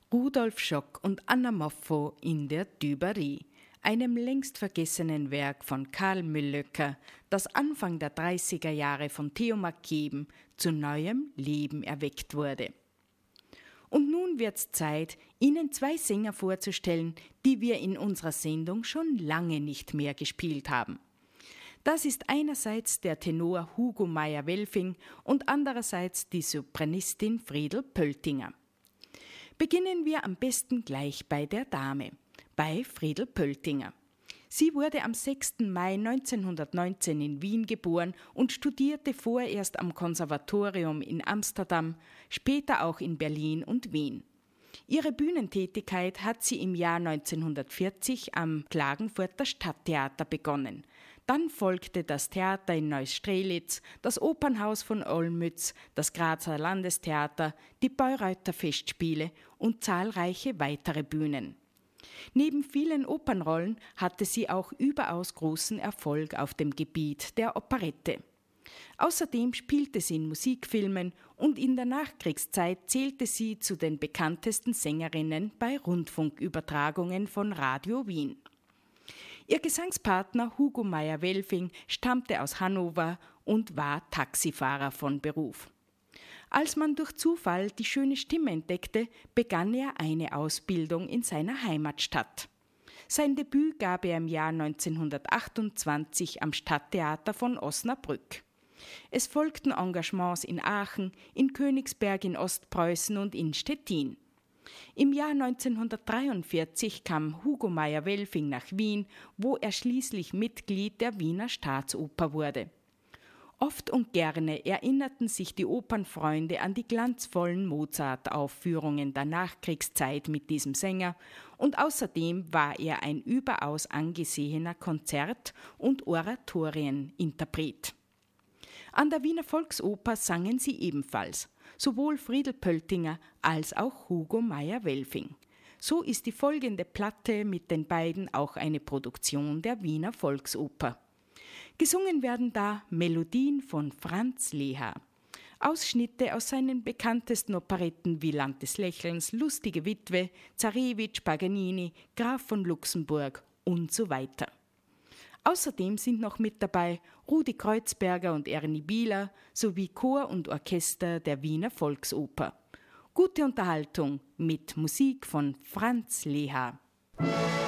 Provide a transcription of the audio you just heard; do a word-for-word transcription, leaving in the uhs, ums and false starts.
Rudolf Schock und Anna Moffo in der Düberie, einem längst vergessenen Werk von Karl Müllöcker, das Anfang der dreißiger Jahre von Theo Mackeben zu neuem Leben erweckt wurde. Und nun wird's Zeit, Ihnen zwei Sänger vorzustellen, die wir in unserer Sendung schon lange nicht mehr gespielt haben. Das ist einerseits der Tenor Hugo Meyer-Welfing und andererseits die Sopranistin Friedel Pöltinger. Beginnen wir am besten gleich bei der Dame, bei Friedel Pöltinger. Sie wurde am sechsten Mai neunzehnhundertneunzehn in Wien geboren und studierte vorerst am Konservatorium in Amsterdam, später auch in Berlin und Wien. Ihre Bühnentätigkeit hat sie im Jahr neunzehnhundertvierzig am Klagenfurter Stadttheater begonnen. Dann folgte das Theater in Neustrelitz, das Opernhaus von Olmütz, das Grazer Landestheater, die Bayreuther Festspiele und zahlreiche weitere Bühnen. Neben vielen Opernrollen hatte sie auch überaus großen Erfolg auf dem Gebiet der Operette. Außerdem spielte sie in Musikfilmen und in der Nachkriegszeit zählte sie zu den bekanntesten Sängerinnen bei Rundfunkübertragungen von Radio Wien. Ihr Gesangspartner Hugo Meyer-Welfing stammte aus Hannover und war Taxifahrer von Beruf. Als man durch Zufall die schöne Stimme entdeckte, begann er eine Ausbildung in seiner Heimatstadt. Sein Debüt gab er im Jahr neunzehnhundertachtundzwanzig am Stadttheater von Osnabrück. Es folgten Engagements in Aachen, in Königsberg in Ostpreußen und in Stettin. Im Jahr neunzehnhundertdreiundvierzig kam Hugo Meyer-Welfing nach Wien, wo er schließlich Mitglied der Wiener Staatsoper wurde. Oft und gerne erinnerten sich die Opernfreunde an die glanzvollen Mozart-Aufführungen der Nachkriegszeit mit diesem Sänger und außerdem war er ein überaus angesehener Konzert- und Oratorieninterpret. An der Wiener Volksoper sangen sie ebenfalls, sowohl Friedel Pöltinger als auch Hugo Meyer-Welfing. So ist die folgende Platte mit den beiden auch eine Produktion der Wiener Volksoper. Gesungen werden da Melodien von Franz Leha. Ausschnitte aus seinen bekanntesten Operetten wie Land des Lächelns, Lustige Witwe, Zarewitsch, Paganini, Graf von Luxemburg und so weiter. Außerdem sind noch mit dabei Rudi Kreuzberger und Ernie Bieler sowie Chor und Orchester der Wiener Volksoper. Gute Unterhaltung mit Musik von Franz Leha.